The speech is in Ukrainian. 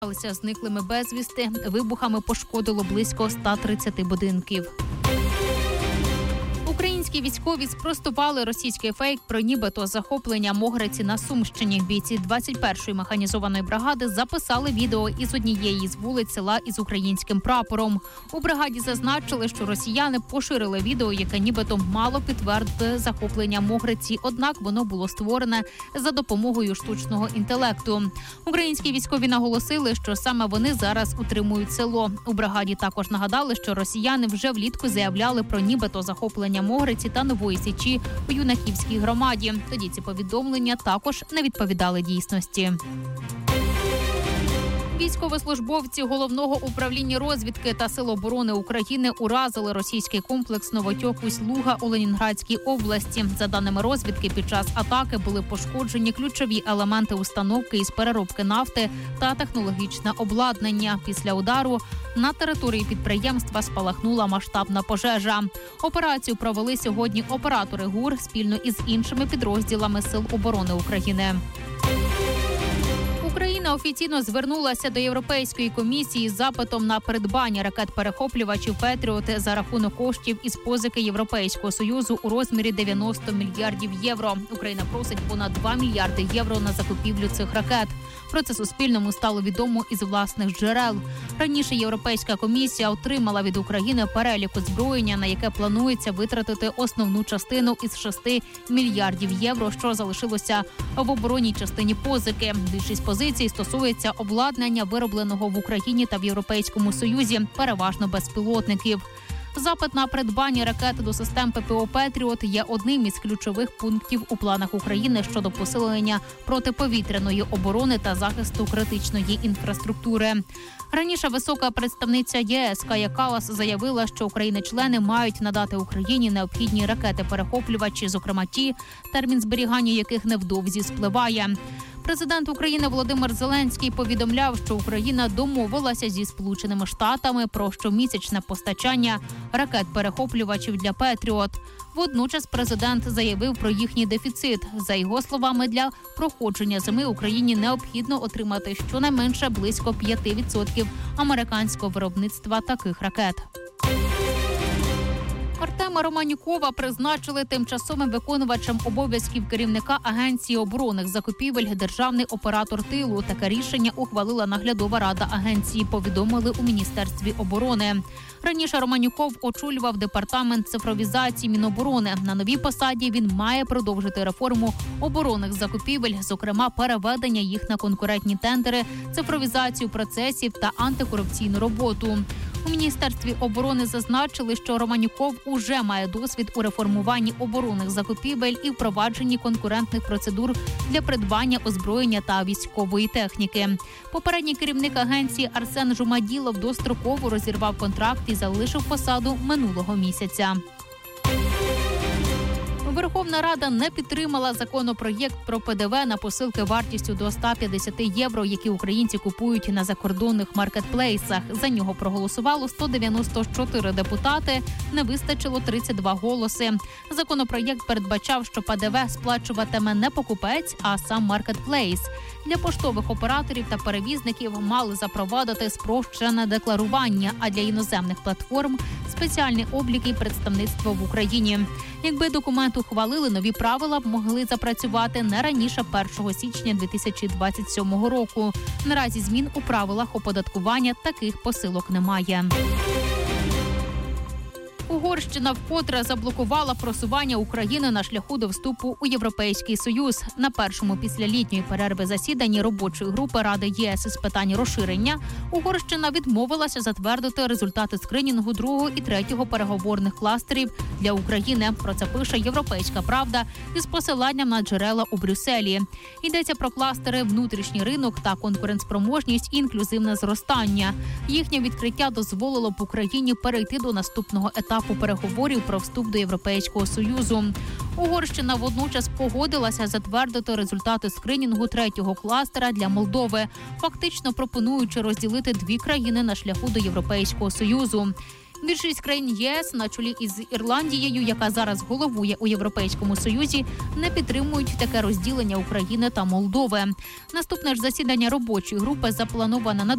Зниклими безвісти, вибухами пошкодило близько 130 будинків. Українські військові спростували російський фейк про нібито захоплення Могриці на Сумщині. Бійці 21-ї механізованої бригади записали відео із однієї з вулиць села із українським прапором. У бригаді зазначили, що росіяни поширили відео, яке нібито мало підтвердити захоплення Могриці, однак воно було створене за допомогою штучного інтелекту. Українські військові наголосили, що саме вони зараз утримують село. У бригаді також нагадали, що росіяни вже влітку заявляли про нібито захоплення Могриці та Нової Січі у Юнаківській громаді. Тоді ці повідомлення також не відповідали дійсності. Військовослужбовці Головного управління розвідки та Сил оборони України уразили російський комплекс «Новотьок» Усть-Луга у Ленінградській області. За даними розвідки, під час атаки були пошкоджені ключові елементи установки із переробки нафти та технологічне обладнання. Після удару на території підприємства спалахнула масштабна пожежа. Операцію провели сьогодні оператори ГУР спільно із іншими підрозділами Сил оборони України. Україна офіційно звернулася до Європейської комісії з запитом на придбання ракет-перехоплювачів «Петріот» за рахунок коштів із позики Європейського Союзу у розмірі 90 мільярдів євро. Україна просить понад 2 мільярди євро на закупівлю цих ракет. Про це Суспільному стало відомо із власних джерел. Раніше Європейська комісія отримала від України перелік озброєння, на яке планується витратити основну частину із 6 мільярдів євро, що залишилося в оборонній частині позики. Більшість позицій стосується обладнання, виробленого в Україні та в Європейському Союзі, переважно безпілотників. Запит на придбання ракет до систем ППО «Петріот» є одним із ключових пунктів у планах України щодо посилення протиповітряної оборони та захисту критичної інфраструктури. Раніше висока представниця ЄС Кая Каллас заявила, що країни-члени мають надати Україні необхідні ракети-перехоплювачі, зокрема ті, термін зберігання яких невдовзі спливає. Президент України Володимир Зеленський повідомляв, що Україна домовилася зі Сполученими Штатами про щомісячне постачання ракет-перехоплювачів для «Петріот». Водночас президент заявив про їхній дефіцит. За його словами, для проходження зими Україні необхідно отримати щонайменше близько 5% американського виробництва таких ракет. Артема Романюкова призначили тимчасовим виконувачем обов'язків керівника Агенції оборонних закупівель державний оператор тилу. Таке рішення ухвалила наглядова рада агенції, повідомили у Міністерстві оборони. Раніше Романюков очолював департамент цифровізації Міноборони. На новій посаді він має продовжити реформу оборонних закупівель, зокрема переведення їх на конкурентні тендери, цифровізацію процесів та антикорупційну роботу. У Міністерстві оборони зазначили, що Романюков уже має досвід у реформуванні оборонних закупівель і впровадженні конкурентних процедур для придбання озброєння та військової техніки. Попередній керівник агенції Арсен Жумаділов достроково розірвав контракт і залишив посаду минулого місяця. Верховна Рада не підтримала законопроєкт про ПДВ на посилки вартістю до 150 євро, які українці купують на закордонних маркетплейсах. За нього проголосувало 194 депутати, не вистачило 32 голоси. Законопроєкт передбачав, що ПДВ сплачуватиме не покупець, а сам маркетплейс. Для поштових операторів та перевізників мали запровадити спрощене декларування, а для іноземних платформ – спеціальні обліки і представництво в Україні. Якби документ ухвалили, нові правила б могли запрацювати не раніше 1 січня 2027 року. Наразі змін у правилах оподаткування таких посилок немає. Угорщина вкотре заблокувала просування України на шляху до вступу у Європейський Союз. На першому після літньої перерви засіданні робочої групи Ради ЄС із питань розширення Угорщина відмовилася затвердити результати скринінгу 2-го і 3-го переговорних кластерів для України. Про це пише «Європейська правда» із посиланням на джерела у Брюсселі. Йдеться про кластери «Внутрішній ринок» та «Конкурентспроможність і інклюзивне зростання». Їхнє відкриття дозволило б Україні перейти до наступного етапу переговорів про вступ до Європейського Союзу. Угорщина водночас погодилася затвердити результати скринінгу 3-го кластера для Молдови, фактично пропонуючи розділити дві країни на шляху до Європейського Союзу. Більшість країн ЄС, на чолі із Ірландією, яка зараз головує у Європейському Союзі, не підтримують таке розділення України та Молдови. Наступне ж засідання робочої групи заплановане на